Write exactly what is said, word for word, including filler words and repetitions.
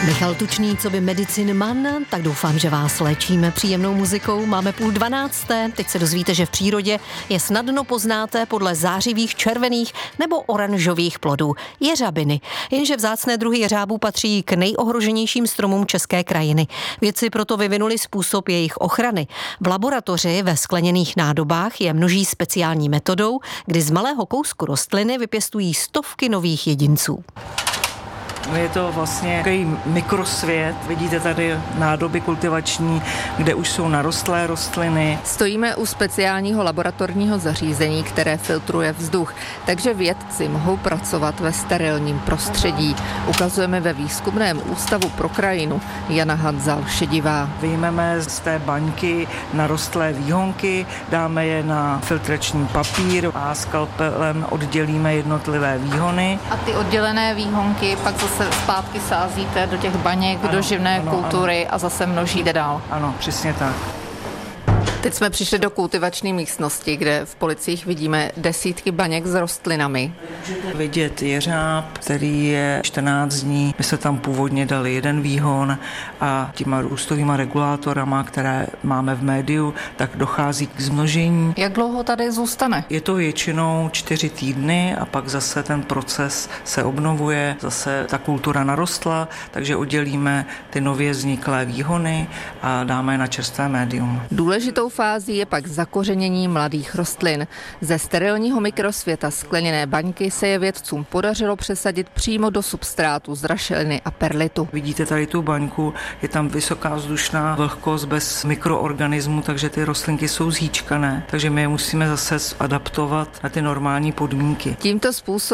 Michal Tučný, co by Medicine Man, tak doufám, že vás léčíme příjemnou muzikou. Máme půl dvanácté, teď se dozvíte, že v přírodě je snadno poznáte podle zářivých červených nebo oranžových plodů jeřabiny. Jenže vzácné druhy jeřábů patří k nejohroženějším stromům české krajiny. Vědci proto vyvinuli způsob jejich ochrany. V laboratoři ve skleněných nádobách je množí speciální metodou, kdy z malého kousku rostliny vypěstují stovky nových jedinců. Je to vlastně takový mikrosvět. Vidíte tady nádoby kultivační, kde už jsou narostlé rostliny. Stojíme u speciálního laboratorního zařízení, které filtruje vzduch, takže vědci mohou pracovat ve sterilním prostředí. Ukazujeme ve výzkumném ústavu pro krajinu. Jana Hanzal-Šedivá. Vyjmeme z té baňky narostlé výhonky, dáme je na filtrační papír a skalpelem oddělíme jednotlivé výhony. A ty oddělené výhonky pak zase zpátky sázíte do těch baněk, ano, do živné ano, kultury ano. A zase množíte dál. Ano, přesně tak. Teď jsme přišli do kultivační místnosti, kde v policích vidíme desítky baněk s rostlinami. Můžete vidět jeřáb, který je čtrnáct dní. My jsme tam původně dali jeden výhon a těma růstovýma regulátorama, které máme v médiu, tak dochází k zmnožení. Jak dlouho tady zůstane? Je to většinou čtyři týdny a pak zase ten proces se obnovuje, zase ta kultura narostla, takže oddělíme ty nově vzniklé výhony a dáme je na čerstvé médium. Důležitou fází je pak zakořenění mladých rostlin. Ze sterilního mikrosvěta skleněné baňky se je vědcům podařilo přesadit přímo do substrátu z rašeliny a perlitu. Vidíte tady tu baňku, je tam vysoká vzdušná vlhkost bez mikroorganismů, takže ty rostlinky jsou zhýčkané, takže my je musíme zase adaptovat na ty normální podmínky. Tímto způsobem